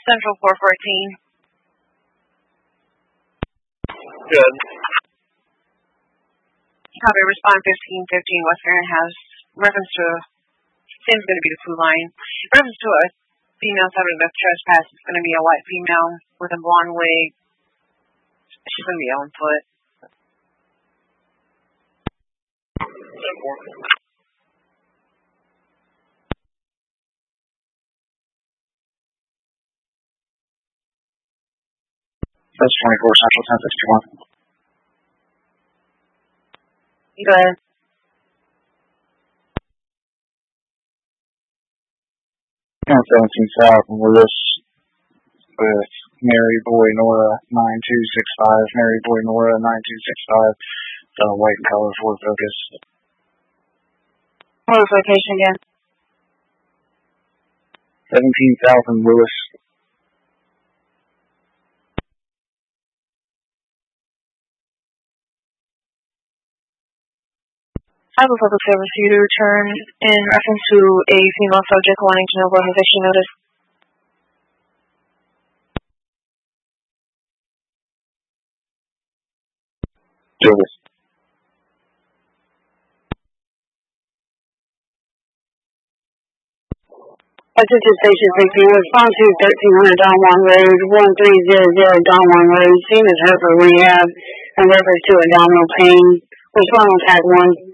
Central 414. Good. Copy, respond 1515 Western has reference to, seems going to be the flu line. Reference to a female subject of trespass. It's going to be a white female with a blonde wig. She's going to be on foot. That's 24 Central 1061. Go ahead. And 17 South Lewis with Mary Boy Nora 9265. Mary Boy Nora 9265. The white and color Ford Focus. What was location again? 17,000 Lewis. I will focus service for you to return in reference to a female subject wanting to know about her eviction notice. Service. Attention Station 16, respond to 1300 Don Juan Road, 1300 Don Juan Road, seen as Harper Rehab, in reference to abdominal pain. Respond on tag 1.